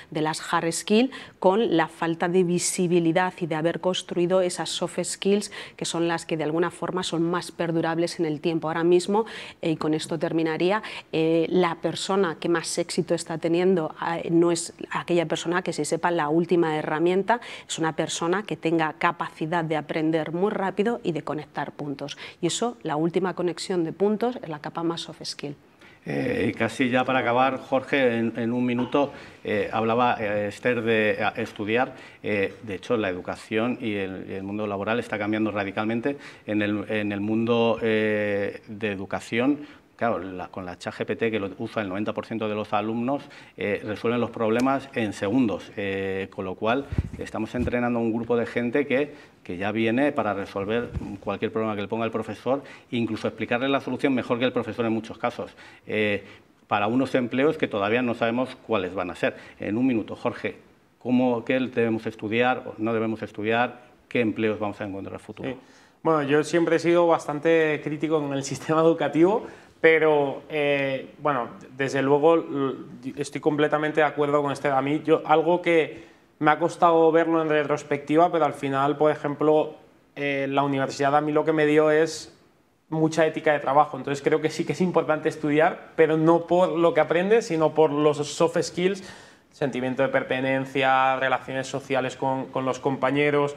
de las hard skills con la falta de visibilidad y de haber construido esas soft skills que son las que de alguna forma son más perdurables en el tiempo. Ahora mismo, y con esto terminaría, la persona que más éxito está teniendo no es aquella persona que se sepa la última herramienta, es una persona que tenga capacidad de aprender muy rápido y de conectar puntos. Y eso, la última conexión de puntos, es la capa más soft skill. Casi ya para acabar, Jorge, en un minuto, hablaba Esther de estudiar. De hecho, la educación y el mundo laboral está cambiando radicalmente. En el mundo de educación, claro, con la ChatGPT, que lo usa el 90% de los alumnos, resuelven los problemas en segundos, con lo cual estamos entrenando a un grupo de gente que ya viene para resolver cualquier problema que le ponga el profesor, incluso explicarle la solución mejor que el profesor en muchos casos, para unos empleos que todavía no sabemos cuáles van a ser. En un minuto, Jorge, ¿qué debemos estudiar o no debemos estudiar? ¿Qué empleos vamos a encontrar en el futuro? Sí. Bueno, yo siempre he sido bastante crítico con el sistema educativo, pero, bueno, desde luego estoy completamente de acuerdo con a mí, algo que me ha costado verlo en retrospectiva, pero al final, por ejemplo, la universidad a mí lo que me dio es mucha ética de trabajo. Entonces creo que sí que es importante estudiar, pero no por lo que aprendes, sino por los soft skills, sentimiento de pertenencia, relaciones sociales con los compañeros,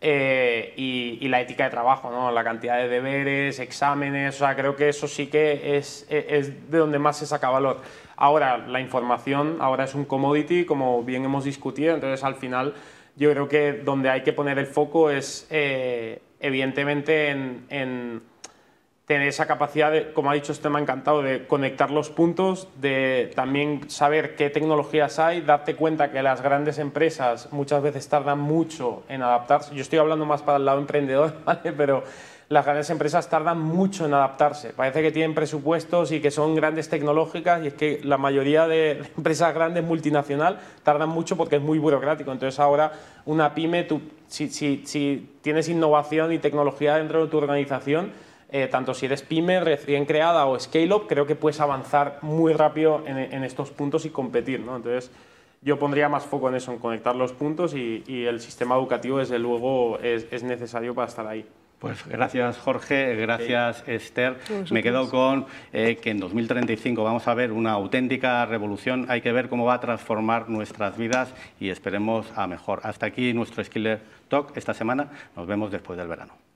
y la ética de trabajo, ¿no? La cantidad de deberes, exámenes, o sea, creo que eso sí que es de donde más se saca valor. Ahora, la información ahora es un commodity, como bien hemos discutido, entonces al final yo creo que donde hay que poner el foco es evidentemente en tener esa capacidad de, como ha dicho usted, me ha encantado, de conectar los puntos, de también saber qué tecnologías hay, darte cuenta que las grandes empresas muchas veces tardan mucho en adaptarse. Yo estoy hablando más para el lado emprendedor, ¿vale? Pero las grandes empresas tardan mucho en adaptarse. Parece que tienen presupuestos y que son grandes tecnológicas, y es que la mayoría de empresas grandes multinacional tardan mucho porque es muy burocrático. Entonces ahora una pyme, si tienes innovación y tecnología dentro de tu organización, tanto si eres pyme, recién creada o scale-up, creo que puedes avanzar muy rápido en estos puntos y competir, ¿no? Entonces yo pondría más foco en eso, en conectar los puntos, y el sistema educativo desde luego es necesario para estar ahí. Pues gracias, Jorge, gracias, Esther. Me quedo con que en 2035 vamos a ver una auténtica revolución. Hay que ver cómo va a transformar nuestras vidas y esperemos a mejor. Hasta aquí nuestro Skiller Talk esta semana. Nos vemos después del verano.